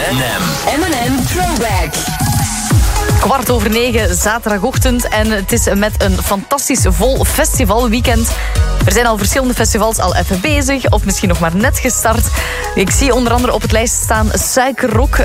M&M Throwback. 8:15, zaterdagochtend. En het is met een fantastisch vol festivalweekend. Er zijn al verschillende festivals al even bezig. Of misschien nog maar net gestart. Ik zie onder andere op het lijst staan Suikerrock.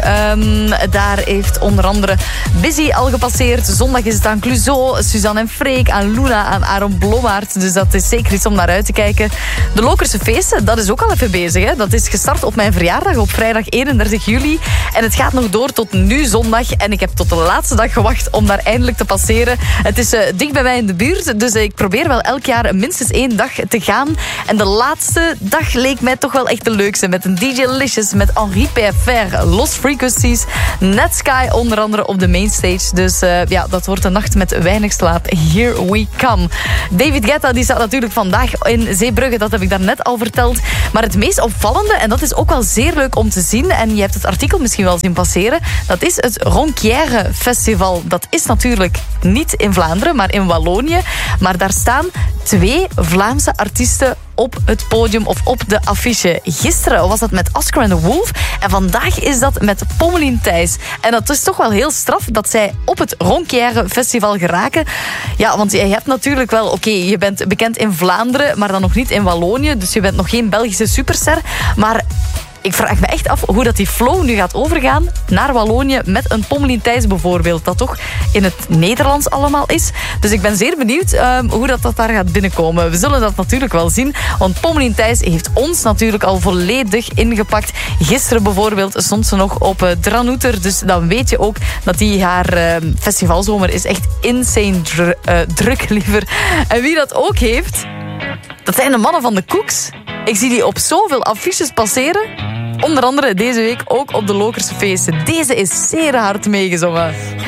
Daar heeft onder andere Busy al gepasseerd. Zondag is het aan Clouseau, Suzanne en Freek, aan Luna, aan Aaron Blommaert. Dus dat is zeker iets om naar uit te kijken. De Lokerse feesten, dat is ook al even bezig. Hè. Dat is gestart op mijn verjaardag op vrijdag 31 juli. En het gaat nog door tot nu zondag. En ik heb tot de laatste dag gewacht om daar eindelijk te passeren. Het is dicht bij mij in de buurt. Dus ik probeer wel elk jaar minstens 1 dag te gaan. En de laatste dag leek mij toch wel echt de leukste. Met een DJ Licious, met Henri PFR, Lost Frequencies, Netsky onder andere op de mainstage. Dus ja, dat wordt een nacht met weinig slaap. Here we come. David Guetta die staat natuurlijk vandaag in Zeebrugge. Dat heb ik daarnet al verteld. Maar het meest opvallende, en dat is ook wel zeer leuk om te zien, en je hebt het artikel misschien wel zien passeren, dat is het Ronquière Festival. Dat is natuurlijk niet in Vlaanderen, maar in Wallonië. Maar daar staan 2 Vlaamse artiesten op het podium of op de affiche. Gisteren was dat met Oscar and the Wolf en vandaag is dat met Pommelien Thijs. En dat is toch wel heel straf dat zij op het Ronquière Festival geraken. Ja, want je hebt natuurlijk wel, oké, je bent bekend in Vlaanderen, maar dan nog niet in Wallonië, dus je bent nog geen Belgische superster, maar ik vraag me echt af hoe dat die flow nu gaat overgaan naar Wallonië met een Pommelien Thijs bijvoorbeeld, dat toch in het Nederlands allemaal is. Dus ik ben zeer benieuwd hoe dat daar gaat binnenkomen. We zullen dat natuurlijk wel zien, want Pommelien Thijs heeft ons natuurlijk al volledig ingepakt. Gisteren bijvoorbeeld stond ze nog op Dranouter, dus dan weet je ook dat die haar festivalzomer is echt insane druk, liever. En wie dat ook heeft, dat zijn de mannen van de Cooks. Ik zie die op zoveel affiches passeren. Onder andere deze week ook op de Lokerse feesten. Deze is zeer hard meegezongen.